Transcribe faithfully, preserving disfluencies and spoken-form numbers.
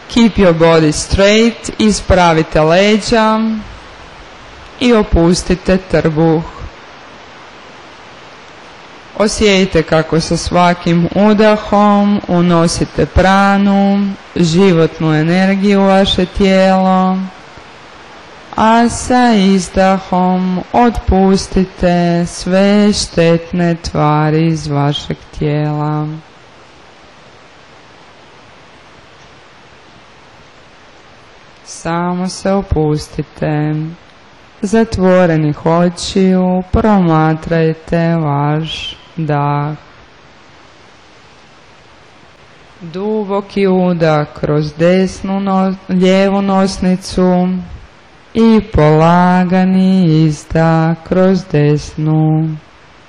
Keep your body straight, ispravite leđa i opustite trbuh. Osjetite kako sa svakim udahom unosite pranu, životnu energiju u vaše tijelo, a sa izdahom otpustite sve štetne tvari iz vašeg tijela. Samo se opustite. Zatvorenih očiju promatrajte vaš dah. Duboki udah kroz desnu, no, lijevu nosnicu i polagani izdah kroz desnu.